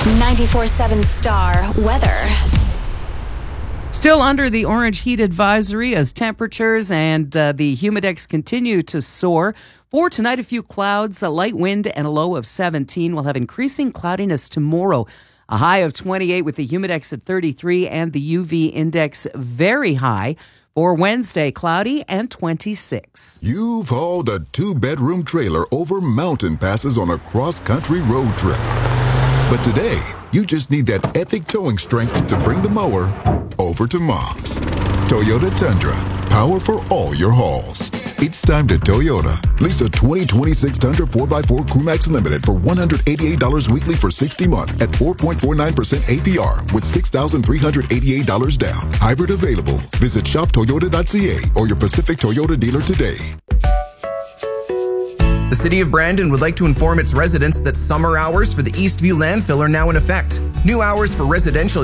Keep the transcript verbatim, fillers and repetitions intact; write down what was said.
ninety-four seven Star Weather. Still under the orange heat advisory as temperatures and uh, the humidex continue to soar. For tonight, a few clouds, a light wind, and a low of seventeen. We'll have increasing cloudiness tomorrow. A high of twenty-eight with the humidex at thirty-three and the U V index very high. For Wednesday, cloudy and twenty-six. You've hauled a two-bedroom trailer over mountain passes on a cross-country road trip. But today, you just need that epic towing strength to bring the mower over to Mom's. Toyota Tundra, power for all your hauls. It's time to Toyota. Lease a twenty twenty-six Tundra four by four Crewmax Limited for one hundred eighty-eight dollars weekly for sixty months at four point four nine percent A P R with six thousand three hundred eighty-eight dollars down. Hybrid available. Visit shop toyota dot c a or your Pacific Toyota dealer today. The City of Brandon would like to inform its residents that summer hours for the Eastview landfill are now in effect. New hours for residential